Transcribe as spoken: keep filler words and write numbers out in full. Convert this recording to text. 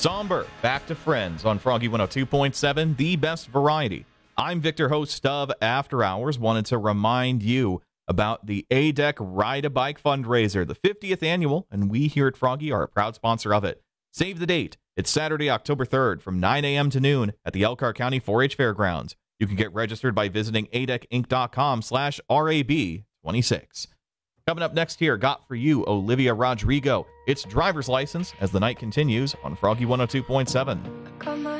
somber back to Friends on Froggy one oh two point seven, the best variety. I'm Victor, host of After Hours. Wanted to remind you about the A D E C Ride a Bike fundraiser, the fiftieth annual, and we here at Froggy are a proud sponsor of it. Save the date. It's Saturday, October third from nine a.m. to noon at the Elkhart County four H Fairgrounds. You can get registered by visiting adec.inc.com slash RAB26. Coming up next here, got for you Olivia Rodrigo. It's driver's license as the night continues on Froggy one oh two point seven.